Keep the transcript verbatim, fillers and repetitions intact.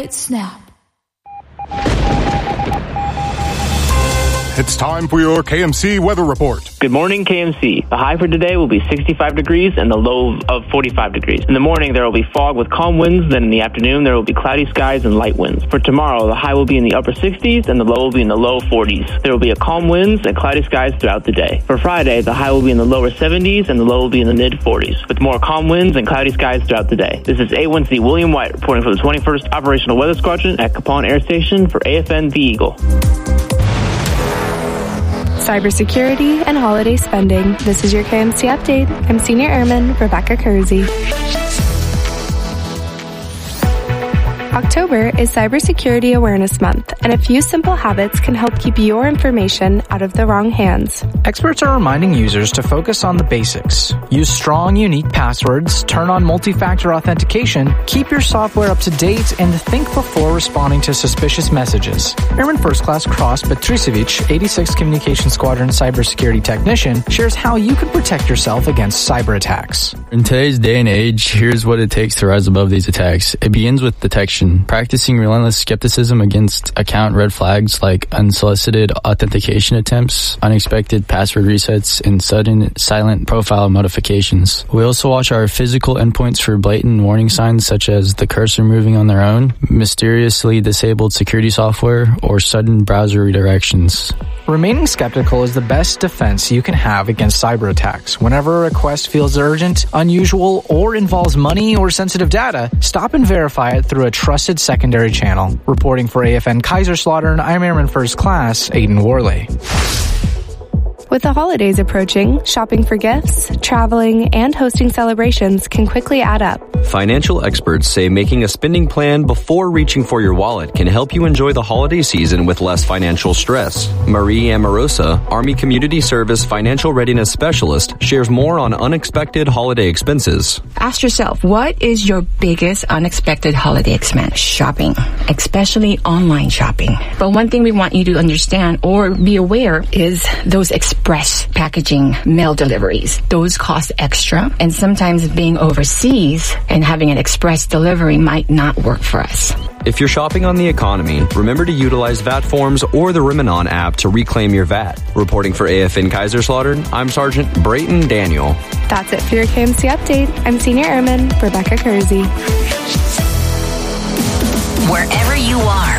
It's Snap. It's time for your K M C weather report. Good morning, K M C. The high for today will be sixty-five degrees and the low of forty-five degrees. In the morning, there will be fog with calm winds. Then in the afternoon, there will be cloudy skies and light winds. For tomorrow, the high will be in the upper sixties and the low will be in the low forties. There will be a calm winds and cloudy skies throughout the day. For Friday, the high will be in the lower seventies and the low will be in the mid forties, with more calm winds and cloudy skies throughout the day. This is A one C William White reporting for the twenty-first Operational Weather Squadron at Capon Air Station for A F N The Eagle. Cybersecurity and holiday spending. This is your K M C update. I'm Senior Airman Rebecca Kersey. October is Cybersecurity Awareness Month, and a few simple habits can help keep your information out of the wrong hands. Experts are reminding users to focus on the basics. Use strong, unique passwords, turn on multi-factor authentication, keep your software up to date, and think before responding to suspicious messages. Airman First Class Cross Petricevic, eighty-sixth Communication Squadron Cybersecurity Technician, shares how you can protect yourself against cyber attacks. In today's day and age, here's what it takes to rise above these attacks. It begins with detection. Practicing relentless skepticism against account red flags like unsolicited authentication attempts, unexpected password resets, and sudden silent profile modifications. We also watch our physical endpoints for blatant warning signs such as the cursor moving on their own, mysteriously disabled security software, or sudden browser redirections. Remaining skeptical is the best defense you can have against cyber attacks. Whenever a request feels urgent, unusual, or involves money or sensitive data, stop and verify it through a trusted secondary channel. Reporting for A F N Kaiserslautern, I'm Airman First Class Aiden Worley. With the holidays approaching, shopping for gifts, traveling, and hosting celebrations can quickly add up. Financial experts say making a spending plan before reaching for your wallet can help you enjoy the holiday season with less financial stress. Marie Amorosa, Army Community Service Financial Readiness Specialist, shares more on unexpected holiday expenses. Ask yourself, what is your biggest unexpected holiday expense? Shopping, especially online shopping. But one thing we want you to understand or be aware is those expenses. Express packaging mail deliveries. Those cost extra, and sometimes being overseas and having an express delivery might not work for us. If you're shopping on the economy, remember to utilize V A T forms or the Riminon app to reclaim your V A T. Reporting for A F N Kaiserslautern, I'm Sergeant Brayton Daniel. That's it for your K M C update. I'm Senior Airman Rebecca Kersey. Wherever you are,